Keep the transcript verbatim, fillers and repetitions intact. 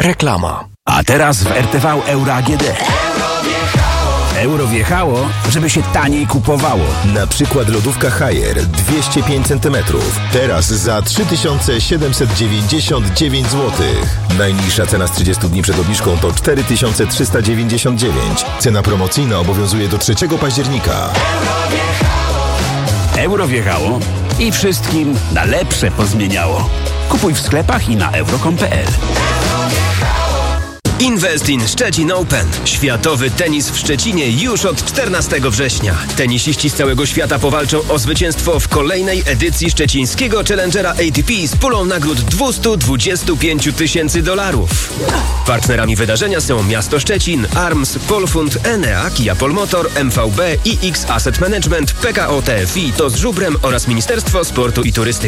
Reklama. A teraz w R T V Euro A G D. Euro wjechało, żeby się taniej kupowało. Na przykład lodówka Haier dwieście pięć centymetrów. Teraz za trzy tysiące siedemset dziewięćdziesiąt dziewięć złotych. Najniższa cena z trzydziestu dni przed obniżką to cztery tysiące trzysta dziewięćdziesiąt dziewięć. Cena promocyjna obowiązuje do trzeciego października. Euro wjechało i wszystkim na lepsze pozmieniało. Kupuj w sklepach i na euro kropka com kropka p l. Invest in Szczecin Open. Światowy tenis w Szczecinie już od czternastego września. Tenisiści z całego świata powalczą o zwycięstwo w kolejnej edycji szczecińskiego Challengera A T P z pulą nagród dwieście dwadzieścia pięć tysięcy dolarów. Partnerami wydarzenia są Miasto Szczecin, Arms, Polfund, Enea, Kia Polmotor, M V B, I X Asset Management, P K O T F I, to z Żubrem oraz Ministerstwo Sportu i Turystyki.